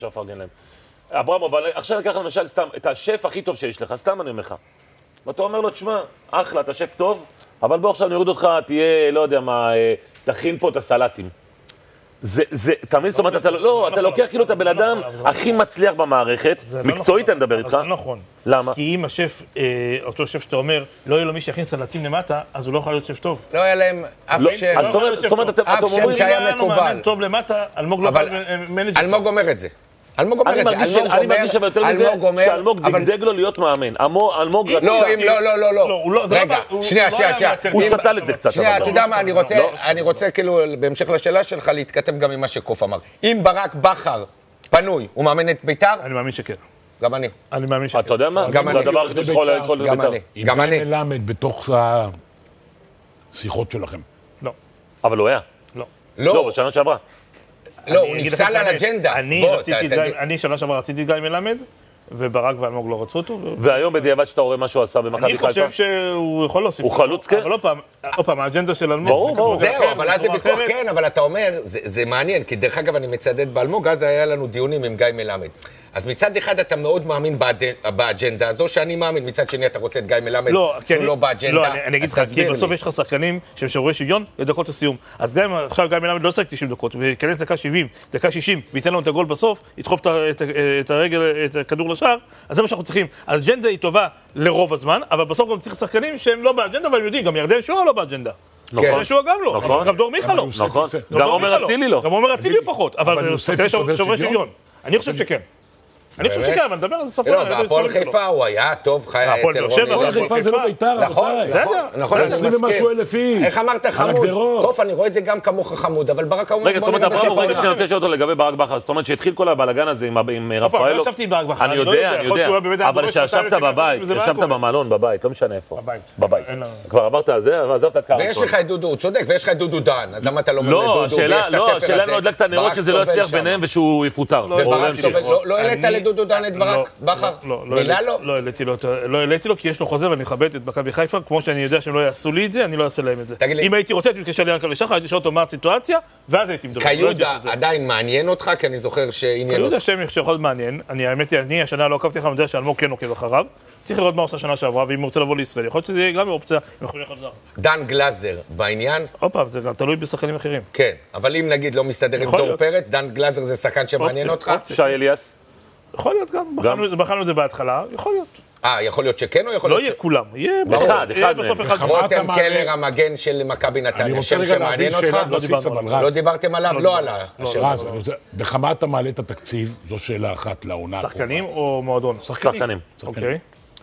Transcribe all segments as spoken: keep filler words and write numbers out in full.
שאפרגן להם. אברהם, אבל עכשיו לקח למשל סתם, את השף הכי טוב שיש לך, סתם אני אומר לך. ואתה אומר לו, תשמע, אחלה, אתה שף טוב, אבל בוא עכשיו נוריד אותך, תהיה, לא יודע מה, תכין פה את הסלטים. זה, זה, תמיד, זאת אומרת, אתה לא, אתה לוקח כאילו את הבן אדם הכי מצליח במערכת, מקצועית אני מדבר איתך. זה לא נכון. למה? כי אם השף, אותו שף שאתה אומר, לא יהיה לו מי שיכין סלטים למטה, אז הוא לא יכול להיות שף טוב. לא היה להם אף שם. זאת אומרת, אתם אומרים... אף שם שהיה מקובל. טוב למטה, אלמוג לא מנג'ר. אלמוג אומר את זה. אלמוג אומר את זה. אני מרגיש אבל יותר מזה שאלמוג דגדג לו להיות מאמן. אלמוג רצה... לא, לא, לא, לא. רגע, שנייה, שנייה, שנייה. הוא שתל את זה קצת. שנייה, אתה יודע מה, אני רוצה כאילו, בהמשך לשאלה שלך, להתכתב גם עם מה שקוף אמר. אם ברק בכר פנוי, הוא מאמן את ביתר? אני מאמין שכן. גם אני. אני מאמין שכן. אתה יודע מה? גם אני. זה הדבר הכי שיכול להיות ביתר. גם אני. גם אני. אם זה מלמד בתוך השיחות שלכם. לא. אבל הוא היה. לא. לא, בשנה שעברה. לא, הוא נפסל על אג'נדה. אני שנה שעברה רציתי את גיא מלמד, וברק ואלמוג לא רצו אותו. והיום בדיעבד שאתה רואה מה שהוא עשה במכבי חיפה? אני חושב שהוא יכול להוסיף. הוא חלוץ, כן? אבל עוד פעם, האג'נדה של אלמוג... ברור, ברור. זהו, אבל אז זה ויכוח כן, אבל אתה אומר, זה מעניין, כי דרך אגב אני מצדד באלמוג, אז היה לנו דיונים עם גיא מלמד. אז מצד אחד אתה מאוד מאמין באג'נדה הזו, שאני מאמין, מצד שני אתה רוצה את גיא מלמד, שהוא לא באג'נדה. לא, אני אגיד לך, כי בסוף יש לך שחקנים שהם שוברי שוויון לדקות הסיום. אז גם עכשיו גיא מלמד לא עושה תשעים דקות, וכנס דקה שבעים, דקה שישים, וייתן לנו את הגול בסוף, ידחוף את הרגל, את הכדור לשער, אז זה מה שאנחנו צריכים. האג'נדה היא טובה לרוב הזמן, אבל בסוף גם צריך שחקנים שהם לא באג'נדה, אבל הם יודעים, גם ירדן שועה לא באג'נדה. ירדן שועה גם לא, גם דור מיכה לא. נכון, גם עומר אצילי לא. גם עומר אצילי פחות, אבל שוברי שוויון. אני חושב שכן. אני חושב שכן, אבל נדבר על זה סוף העונה. לא, בהפועל חיפה הוא היה טוב, חיה אצל רוני. הפועל חיפה זה לא ביתר, נכון, נכון, אני עשרים ומשהו אלף איש. איך אמרת חמוד? טוב, אני רואה את זה גם כמוך חמוד, אבל ברק אומר... רגע, זאת אומרת, אברהם, רגע, שאני רוצה לשאול אותו לגבי ברק בכר. זאת אומרת, שהתחיל כל הבלגן הזה עם רפאלו. לא ישבתי עם ברק בכר. אני יודע, אני יודע. אבל שישבת בבית, ישבת במלון, בבית, לא משנה איפה. בבית. בבית. כבר עברת על זה, ועזבת את קרלטון. ויש לך את דודו, הוא צודק, ויש לך את דודו דן. אז למה אתה לא אומר לדודו ויש את התפר הזה? השאלה לא הדלקת הנרות שזה לא יצליח ביניהם ושהוא יפוטר. לא העלית לדודו דן את ברק בכר? מילה לא? לא העליתי לו, כי יש לו חוזה ואני מכבד את מכבי חיפה, כמו שאני יודע שהם לא יעשו לי את זה, אני לא אעשה להם את זה. אם הייתי רוצה, הייתי מתקשר לי ינקלה שחר, הייתי שואל אותו מה הסיטואציה, ואז הייתי מדבר. קיודה עדיין מעניין אותך, כי אני זוכר שעניין אותך. קיודה שם שיכול להיות מעניין, האמת היא, אני השנה לא עקבתי לך, אני יודע שאלמוג כן עוקב אחריו, צריך לראות מה עושה שנה שעברה, ואם הוא רוצה לבוא לישראל, יכול להיות שזה יהיה גם אופציה, הם יכולים לחזור. דן גלאזר, בעניין? אופה, זה גם תלוי בשחקנים אחרים. כן, אבל אם נגיד לא מסתדר עם דור פרץ, דן גלאזר זה שחקן שמעניין אותך? שי אליאס? יכול להיות גם, בחרנו את זה בהתחלה, יכול להיות. אה, יכול להיות שכן או יכול להיות ש... לא יהיה כולם, יהיה אחד, אחד מהם. רותם קלר, המגן של מכבי נתניה, שם שמעניין אותך? לא דיברתם עליו? לא עלה. רז, בכמה אתה מעלה את התקציב? זו שאלה אחת לעונה. שחקנים או מועדון? שחקנים. אוקיי.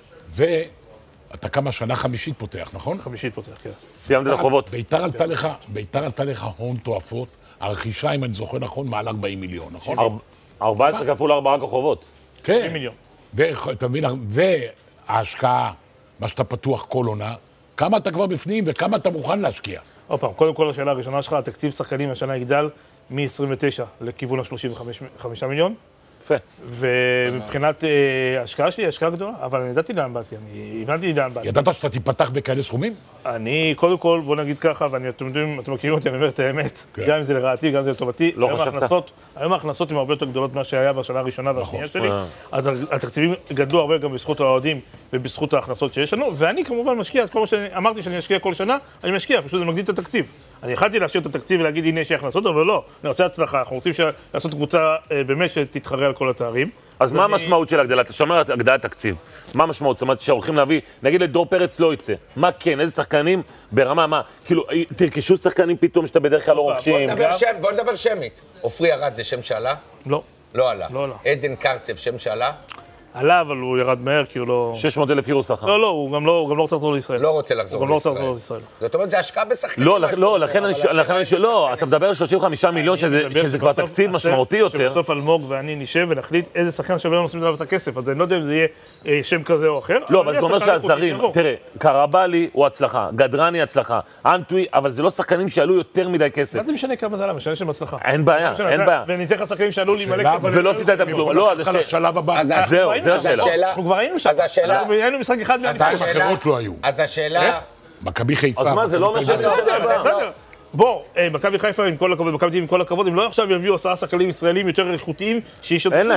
ואתה כמה שנה חמישית פותח, נכון? חמישית פותח, כן. סיימת את החובות. ביתר עלתה לך הון תועפות, הרכישה, אם אני זוכר נכון, מעל ארבעים מיליון, נכון? ארבע עשרה כפול ארבעה כוכבות. כן. מיליון. ואתה מבין, וההשקעה, מה שאתה פתוח כל עונה, כמה אתה כבר בפנים וכמה אתה מוכן להשקיע? עוד פעם, קודם כל השאלה הראשונה שלך, התקציב שחקנים השנה יגדל מ-עשרים ותשע לכיוון ה-שלושים וחמישה מיליון. יפה. ומבחינת ההשקעה שלי, השקעה גדולה, אבל אני ידעתי לאן באתי, אני הבנתי לאן באתי. ידעת שאתה תיפתח בכאלה סכומים? אני, קודם כל, בוא נגיד ככה, ואתם יודעים, אתם מכירים אותי, אני אומר את האמת, גם אם זה לרעתי, גם אם זה לטובתי, היום ההכנסות הן הרבה יותר גדולות ממה שהיה בשנה הראשונה והשנייה שלי, אז התקציבים גדלו הרבה גם בזכות האוהדים ובזכות ההכנסות שיש לנו, ואני כמובן משקיע את כל מה שאמרתי שאני אשקיע כל שנה, אני משקיע, פשוט זה מגדיל את התקציב. אני יכלתי להשאיר את התקציב ולהגיד, הנה יש לי הכנסות, אבל לא, אני רוצה הצלחה, אנחנו רוצים לעשות קבוצה באמת שתתחרה על כל התארים. אז מה המשמעות של הגדלת? אתה שומע הגדלת תקציב. מה המשמעות? זאת אומרת שהולכים להביא, נגיד לדור פרץ לא יצא. מה כן? איזה שחקנים ברמה, מה? כאילו, תרכשו שחקנים פתאום שאתה בדרך כלל לא רוכשים. בוא נדבר שמית. עופרי ארד זה שם שעלה? לא. לא עלה. לא עלה. עדן קרצב שם שעלה? עלה, אבל הוא ירד מהר, כי הוא לא... שש מאות אלף יורו שכר. לא, לא, הוא גם לא רוצה לחזור לישראל. לא רוצה לחזור לישראל. הוא גם לא רוצה לחזור לישראל. זאת אומרת, זה השקעה בשחקנים. לא, לא, לכן אני שואל, לא, אתה מדבר על שלושים וחמישה מיליון, שזה כבר תקציב משמעותי יותר. שבסוף אלמוג ואני נשב ונחליט איזה שחקן שווה לנו עושים עליו את הכסף, אז אני לא יודע אם זה יהיה שם כזה או אחר. לא, אבל זה אומר שהזרים, תראה, קרבלי הוא הצלחה, גדרני הצלחה, אנטוי, אבל זה לא שחקנים שעלו יותר מדי כסף. מה זה משנה כמה זה עלה? משנה שהם הצלחה. אין בעיה, אין בעיה. וניתן לך שחקנים שעלו לי מלא כסף. ולא עשית את הכלום. לא, אז זהו, זו השאלה. אנחנו כבר היינו שם. אז השאלה... היינו משחק אחד מהמשחקים. אחרות לא היו. אז השאלה... מכבי חיפה. אז מה, זה לא אומר שזה... בסדר, בסדר. בוא, מכבי חיפה עם כל הכבוד, מכבי עם כל הכבוד, הם לא עכשיו יביאו עשרה שחקנים ישראלים יותר איכותיים, שישתתפו